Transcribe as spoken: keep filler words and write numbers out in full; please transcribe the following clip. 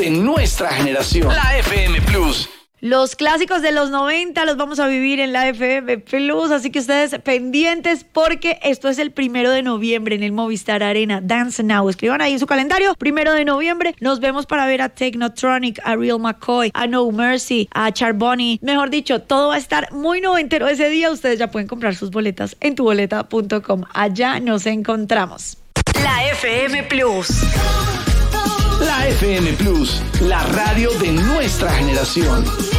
de nuestra generación. La F M Plus. Los clásicos de los noventa los vamos a vivir en la F M Plus, así que ustedes pendientes porque esto es el primero de noviembre en el Movistar Arena. Dance Now, escriban ahí en su calendario, primero de noviembre, nos vemos para ver a Technotronic, a Real McCoy, a No Mercy, a Charbonny, mejor dicho, todo va a estar muy noventero ese día. Ustedes ya pueden comprar sus boletas en tu boleta punto com, allá nos encontramos. La F M Plus. La F M Plus, la radio de nuestra generación.